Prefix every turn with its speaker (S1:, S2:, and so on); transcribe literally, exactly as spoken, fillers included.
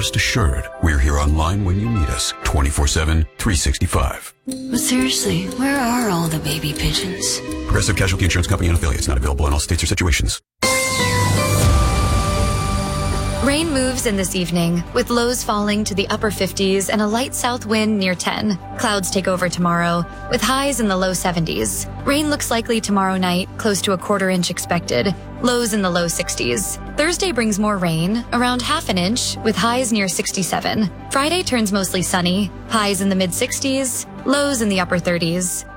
S1: rest assured we're here online when you need us, twenty-four seven, three sixty-five.
S2: But seriously, where are all the baby pigeons?
S1: Progressive Casualty Insurance Company and affiliates, not available in all states or situations.
S3: Rain moves in this evening, with lows falling to the upper fifties and a light south wind near ten. Clouds take over tomorrow, with highs in the low seventies. Rain looks likely tomorrow night, close to a quarter inch expected. Lows in the low sixties. Thursday brings more rain, around half an inch, with highs near sixty-seven. Friday turns mostly sunny, highs in the mid-sixties, lows in the upper thirties.